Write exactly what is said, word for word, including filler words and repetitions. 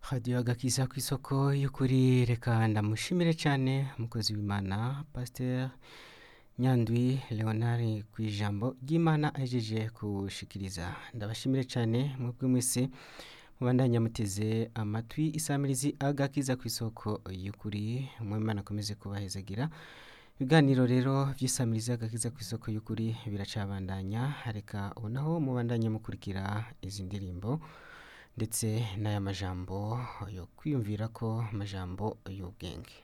radiyo agakiza ku isoko y'ukuri, reka ndamushimire cyane umukozi w'imana pasiteri nyandwi leonard ku ijambo ry'imana ahejeje kushikiriza. Ndabashimire cyane mwebwe mwese mubandanya muteze amatwi isamirizi agakiza ku isoko y'ukuri, umwimana akomeze kubahezagira. Ibiganiro rero by'isamirizi agakiza ku isoko y'ukuri biracabandanya, reka ubonaho mubandanye mukurikira izi ndirimbo ndetse n'aya majambo yo kwiyumvira ko amajambo y'ubwenge.